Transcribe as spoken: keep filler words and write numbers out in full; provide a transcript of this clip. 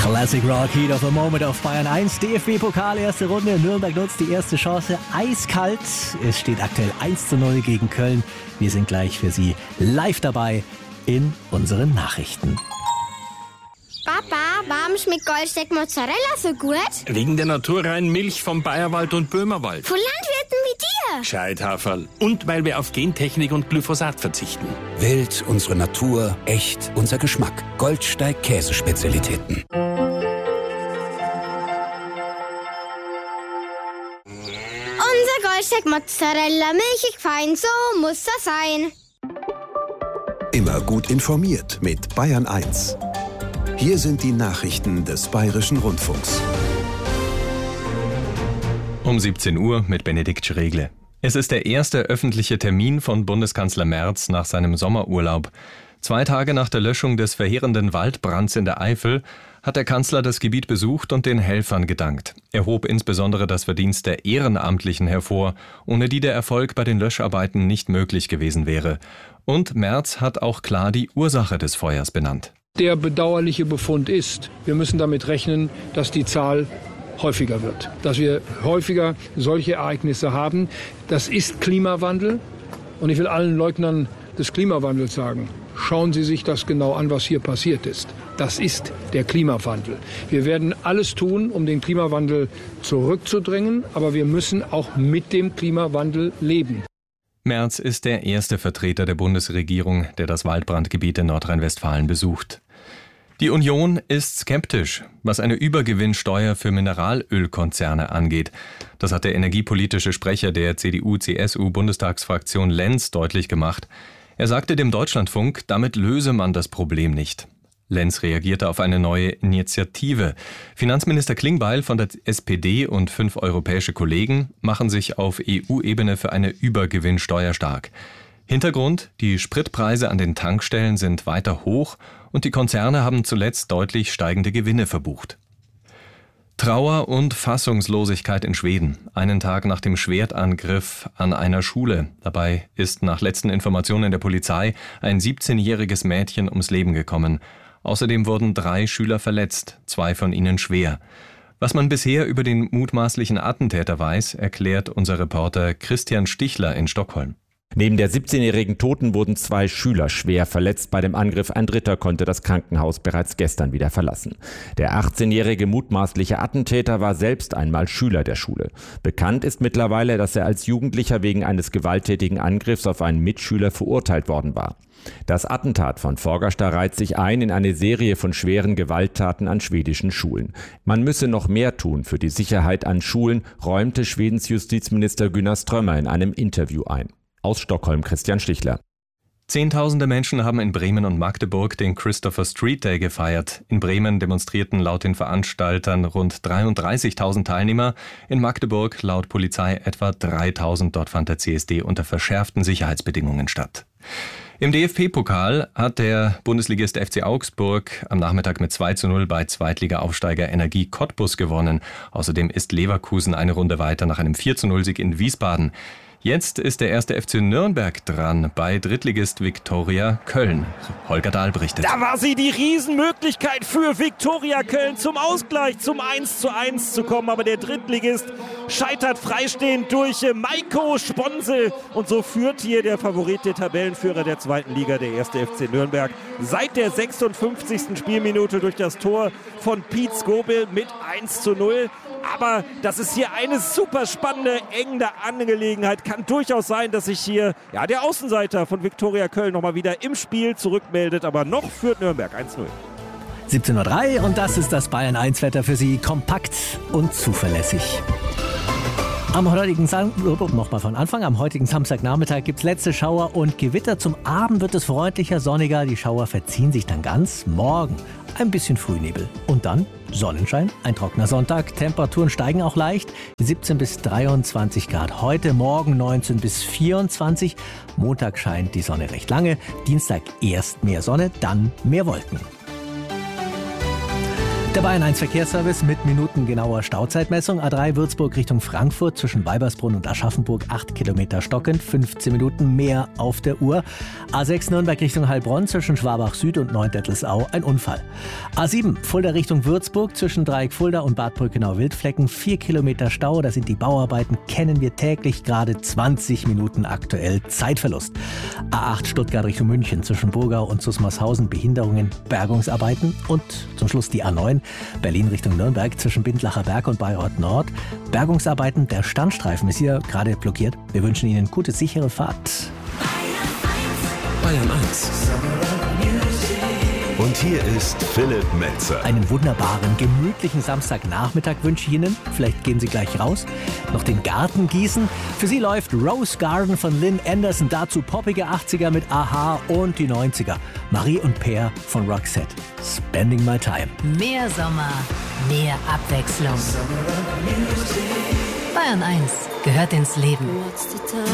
Classic Rock, Heat of a Moment auf Bayern eins. D F B-Pokal, erste Runde. Nürnberg nutzt die erste Chance. Eiskalt. Es steht aktuell eins zu null gegen Köln. Wir sind gleich für Sie live dabei in unseren Nachrichten. Papa, warum schmeckt Goldsteak Mozzarella so gut? Wegen der naturreinen Milch vom Bayerwald und Böhmerwald. Von Landwirten wie dir. Scheithaferl. Und weil wir auf Gentechnik und Glyphosat verzichten. Wild, unsere Natur, echt, unser Geschmack. Goldsteig Käsespezialitäten. Unser Goldsteak Mozzarella, milchig fein, so muss das sein. Immer gut informiert mit Bayern eins. Hier sind die Nachrichten des Bayerischen Rundfunks. Um siebzehn Uhr mit Benedikt Schregle. Es ist der erste öffentliche Termin von Bundeskanzler Merz nach seinem Sommerurlaub. Zwei Tage nach der Löschung des verheerenden Waldbrands in der Eifel hat der Kanzler das Gebiet besucht und den Helfern gedankt. Er hob insbesondere das Verdienst der Ehrenamtlichen hervor, ohne die der Erfolg bei den Löscharbeiten nicht möglich gewesen wäre. Und Merz hat auch klar die Ursache des Feuers benannt. Der bedauerliche Befund ist, wir müssen damit rechnen, dass die Zahl häufiger wird, dass wir häufiger solche Ereignisse haben. Das ist Klimawandel und ich will allen Leugnern des Klimawandels sagen, schauen Sie sich das genau an, was hier passiert ist. Das ist der Klimawandel. Wir werden alles tun, um den Klimawandel zurückzudrängen, aber wir müssen auch mit dem Klimawandel leben. Merz ist der erste Vertreter der Bundesregierung, der das Waldbrandgebiet in Nordrhein-Westfalen besucht. Die Union ist skeptisch, was eine Übergewinnsteuer für Mineralölkonzerne angeht. Das hat der energiepolitische Sprecher der C D U-C S U-Bundestagsfraktion Lenz deutlich gemacht. Er sagte dem Deutschlandfunk, damit löse man das Problem nicht. Lenz reagierte auf eine neue Initiative. Finanzminister Klingbeil von der S P D und fünf europäische Kollegen machen sich auf E U-Ebene für eine Übergewinnsteuer stark. Hintergrund: Die Spritpreise an den Tankstellen sind weiter hoch und die Konzerne haben zuletzt deutlich steigende Gewinne verbucht. Trauer und Fassungslosigkeit in Schweden, einen Tag nach dem Schwertangriff an einer Schule. Dabei ist nach letzten Informationen der Polizei ein siebzehnjähriges Mädchen ums Leben gekommen. Außerdem wurden drei Schüler verletzt, zwei von ihnen schwer. Was man bisher über den mutmaßlichen Attentäter weiß, erklärt unser Reporter Christian Stichler in Stockholm. Neben der siebzehnjährigen Toten wurden zwei Schüler schwer verletzt bei dem Angriff. Ein dritter konnte das Krankenhaus bereits gestern wieder verlassen. Der achtzehnjährige mutmaßliche Attentäter war selbst einmal Schüler der Schule. Bekannt ist mittlerweile, dass er als Jugendlicher wegen eines gewalttätigen Angriffs auf einen Mitschüler verurteilt worden war. Das Attentat von Fagersta reiht sich ein in eine Serie von schweren Gewalttaten an schwedischen Schulen. Man müsse noch mehr tun für die Sicherheit an Schulen, räumte Schwedens Justizminister Gunnar Strömmer in einem Interview ein. Aus Stockholm Christian Stichler. Zehntausende Menschen haben in Bremen und Magdeburg den Christopher Street Day gefeiert. In Bremen demonstrierten laut den Veranstaltern rund dreiunddreißigtausend Teilnehmer, in Magdeburg laut Polizei etwa dreitausend. Dort fand der C S D unter verschärften Sicherheitsbedingungen statt. Im D F B-Pokal hat der Bundesligist F C Augsburg am Nachmittag mit zwei zu null bei Zweitliga-Aufsteiger Energie Cottbus gewonnen. Außerdem ist Leverkusen eine Runde weiter nach einem vier zu null Sieg in Wiesbaden. Jetzt ist der erste F C Nürnberg dran bei Drittligist Viktoria Köln. Holger Dahl berichtet. Da war sie, die Riesenmöglichkeit für Viktoria Köln zum Ausgleich, zum eins zu eins zu kommen. Aber der Drittligist scheitert freistehend durch Maiko Sponsel. Und so führt hier der Favorit, der Tabellenführer der zweiten Liga, der erste F C Nürnberg, seit der sechsundfünfzigsten Spielminute durch das Tor von Piet Skobel mit eins zu null. Aber das ist hier eine super spannende, enge Angelegenheit. Kann durchaus sein, dass sich hier ja, der Außenseiter von Viktoria Köln nochmal wieder im Spiel zurückmeldet. Aber noch führt Nürnberg eins zu null. siebzehn Uhr drei und das ist das Bayern eins Wetter für Sie. Kompakt und zuverlässig. Am heutigen, Sam- noch mal von Anfang, am heutigen Samstagnachmittag gibt es letzte Schauer und Gewitter. Zum Abend wird es freundlicher, sonniger. Die Schauer verziehen sich dann ganz. Morgen ein bisschen Frühnebel und dann Sonnenschein, ein trockener Sonntag. Temperaturen steigen auch leicht, siebzehn bis dreiundzwanzig Grad. Heute, morgen neunzehn bis vierundzwanzig. Montag scheint die Sonne recht lange. Dienstag erst mehr Sonne, dann mehr Wolken. Der Bayern eins Verkehrsservice mit minutengenauer Stauzeitmessung. A drei Würzburg Richtung Frankfurt zwischen Weibersbrunn und Aschaffenburg acht Kilometer stockend, fünfzehn Minuten mehr auf der Uhr. A sechs Nürnberg Richtung Heilbronn zwischen Schwabach Süd und Neuendettelsau ein Unfall. A sieben Fulda Richtung Würzburg zwischen Dreieck Fulda und Bad Brückenau-Wildflecken vier Kilometer Stau. Da sind die Bauarbeiten, kennen wir täglich, gerade zwanzig Minuten aktuell Zeitverlust. A acht Stuttgart Richtung München zwischen Burgau und Susmarshausen Behinderungen, Bergungsarbeiten. Und zum Schluss die A neun Berlin Richtung Nürnberg zwischen Bindlacher Berg und Bayreuth Nord. Bergungsarbeiten, der Standstreifen ist hier gerade blockiert. Wir wünschen Ihnen gute, sichere Fahrt. Bayern eins. Und hier ist Philipp Melzer. Einen wunderbaren, gemütlichen Samstagnachmittag wünsche ich Ihnen. Vielleicht gehen Sie gleich raus, noch den Garten gießen. Für Sie läuft Rose Garden von Lynn Anderson, dazu poppige achtziger mit Aha und die neunziger. Marie und Peer von Roxette. Spending My Time. Mehr Sommer, mehr Abwechslung. Bayern eins gehört ins Leben.